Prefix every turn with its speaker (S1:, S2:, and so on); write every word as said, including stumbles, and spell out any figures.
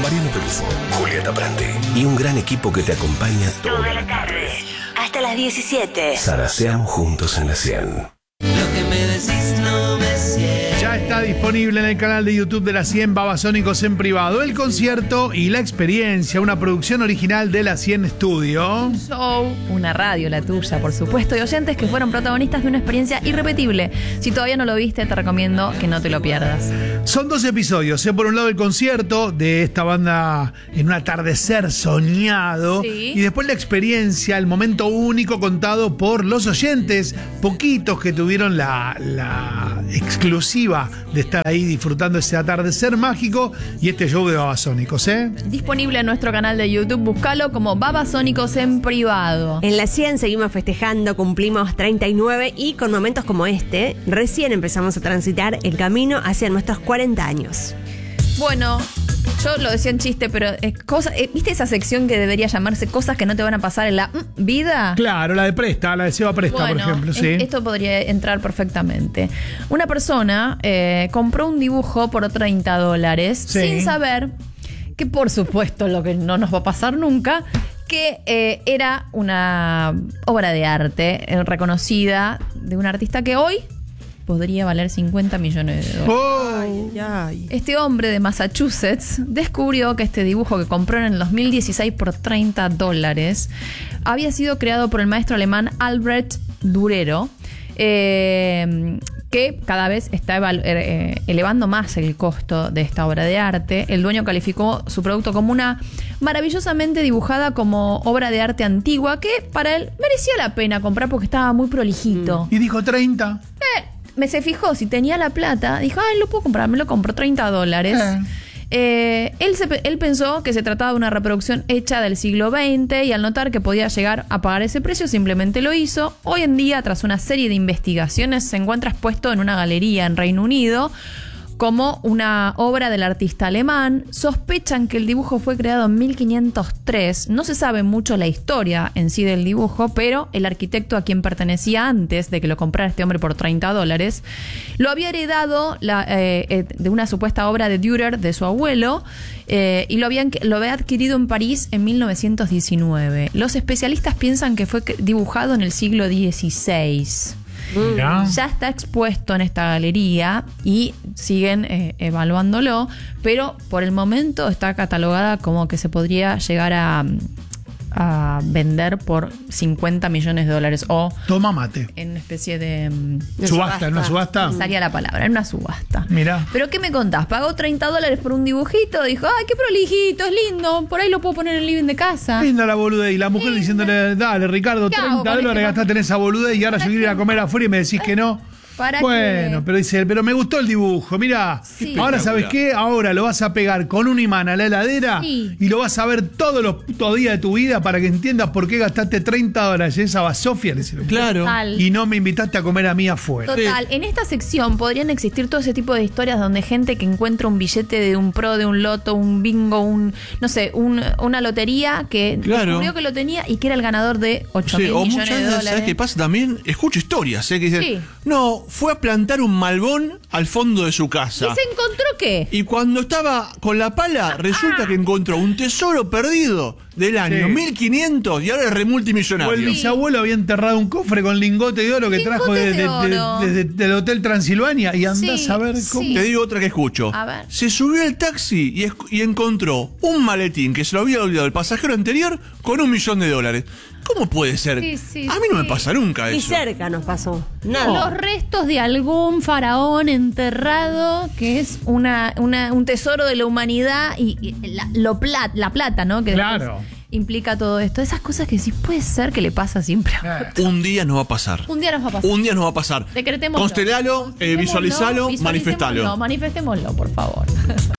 S1: Mariano Pelufo, Julieta Prandi y un gran equipo que te acompaña toda la tarde.
S2: Hasta las diecisiete.
S1: Zaraseamos juntos en la cien.
S3: Lo que me decís no me cierra.
S4: Ya está disponible en el canal de YouTube de la cien, Babasónicos en privado, el concierto y la experiencia, una producción original de la cien Studio.
S5: Show, una radio, la tuya, por supuesto, y oyentes que fueron protagonistas de una experiencia irrepetible. Si todavía no lo viste, te recomiendo que no te lo pierdas.
S4: Son dos episodios, ¿eh? Por un lado el concierto de esta banda en un atardecer soñado,
S5: Sí.
S4: y después la experiencia, el momento único contado por los oyentes, poquitos que tuvieron la, la exclusiva de estar ahí disfrutando ese atardecer mágico y este show de Babasónicos, ¿eh?
S5: Disponible en nuestro canal de YouTube, búscalo como Babasónicos en privado.
S6: En la cien seguimos festejando, cumplimos treinta y nueve y con momentos como este, recién empezamos a transitar el camino hacia nuestros cuarenta años.
S5: Bueno, yo lo decía en chiste, pero es cosa, eh, ¿viste esa sección que debería llamarse cosas que no te van a pasar en la mm, vida?
S4: Claro, la de Presta, la de Seba Presta,
S5: Bueno,
S4: por ejemplo, sí.
S5: es- esto podría entrar perfectamente. Una persona eh, compró un dibujo por treinta dólares
S4: Sí.
S5: sin saber que, por supuesto, lo que no nos va a pasar nunca, que eh, era una obra de arte eh, reconocida de un artista que hoy podría valer cincuenta millones de dólares.
S4: Oh.
S5: Este hombre de Massachusetts descubrió que este dibujo que compró en el dos mil dieciséis por treinta dólares había sido creado por el maestro alemán Albrecht Durero, eh, que cada vez está evalu- eh, elevando más el costo de esta obra de arte. El dueño calificó su producto como una maravillosamente dibujada como obra de arte antigua que para él merecía la pena comprar porque estaba muy prolijito.
S4: Y dijo treinta.
S5: Eh, me se fijó si tenía la plata, dijo, ay, lo puedo comprar, me lo compro, treinta dólares.
S4: Eh.
S5: Eh, él, se, pe- él pensó que se trataba de una reproducción hecha del siglo veinte y al notar que podía llegar a pagar ese precio simplemente lo hizo. Hoy en día, tras una serie de investigaciones, se encuentra expuesto en una galería en Reino Unido como una obra del artista alemán. Sospechan que el dibujo fue creado en mil quinientos tres. No se sabe mucho la historia en sí del dibujo, pero el arquitecto a quien pertenecía antes de que lo comprara este hombre por treinta dólares, lo había heredado la, eh, eh, de una supuesta obra de Dürer de su abuelo, eh, y lo, habían, lo había adquirido en París en mil novecientos diecinueve. Los especialistas piensan que fue dibujado en el siglo dieciséis.
S4: Mirá.
S5: Ya está expuesto en esta galería y siguen eh, evaluándolo, pero por el momento está catalogada como que se podría llegar a, a vender por cincuenta millones de dólares o
S4: Toma mate.
S5: en una especie de... mm,
S6: De
S4: ¿Subasta? ¿En una subasta?
S5: Salía la palabra, en una subasta.
S4: Mirá.
S5: ¿Pero qué me contás? ¿Pagó treinta dólares por un dibujito? Dijo, ay, qué prolijito, es lindo, por ahí lo puedo poner en el living de casa.
S4: Linda la boludez. Y la mujer
S5: Linda.
S4: diciéndole, dale, Ricardo,
S5: ¿Qué hago
S4: treinta
S5: con
S4: dólares
S5: este
S4: gastaste en esa boludez y ahora yo quiero ir a comer afuera y me decís que no.
S5: ¿Para
S4: Bueno,
S5: qué?
S4: pero dice él, pero me gustó el dibujo, mirá.
S5: Sí.
S4: Ahora, ¿sabes qué? Ahora lo vas a pegar con un imán a la heladera
S5: Sí.
S4: y lo vas a ver todos los putos días de tu vida para que entiendas por qué gastaste treinta dólares en esa basofia. Le dice,
S7: Claro.
S5: Total.
S4: y no me invitaste a comer a mí afuera.
S5: Total, en esta sección podrían existir todo ese tipo de historias donde gente que encuentra un billete de un pro, de un loto, un bingo, un no sé, un- una lotería que
S7: Claro.
S5: descubrió que lo tenía y que era el ganador de ocho
S7: Sí,
S5: mil
S7: o
S5: millones
S7: muchas
S5: de
S7: veces,
S5: dólares.
S7: ¿sabes qué pasa también? Escucho historias, ¿eh? Que dicen,
S5: Sí.
S7: no, fue a plantar un malbón al fondo de su
S5: ¿Y
S7: casa.
S5: se encontró qué?
S7: Y cuando estaba con la pala, resulta que encontró un tesoro perdido del año
S4: Sí.
S7: mil quinientos y ahora es
S4: O el
S7: remultimillonario.
S4: bisabuelo había enterrado un cofre con lingote de oro que trajo
S5: Lingotes
S4: de-
S5: de
S4: de- de-
S5: oro.
S4: desde del Hotel Transilvania y andás
S5: Sí,
S4: a ver cómo.
S5: sí.
S7: Te digo otra que escucho.
S5: A ver.
S7: Se subió al taxi y, esc- y encontró un maletín que se lo había olvidado el pasajero anterior con un millón de dólares. ¿Cómo puede ser?
S5: Sí, sí,
S7: a mí no
S5: sí.
S7: me pasa nunca
S6: Ni
S7: eso.
S6: cerca nos pasó. Nada.
S5: Los restos de algún faraón enterrado que es una, una- un tesoro de la humanidad y, y la, lo plat- la plata, ¿no? Que después
S4: Claro.
S5: implica todo esto. Esas cosas que sí puede ser que le pasa siempre a otro.
S7: Un día nos va a pasar.
S5: Un día nos va a pasar.
S7: Un día nos va a pasar.
S5: Decretémoslo.
S7: Constelalo, eh, visualizalo,
S5: Visualicémoslo,
S7: manifestalo.
S5: Manifestémoslo, por favor.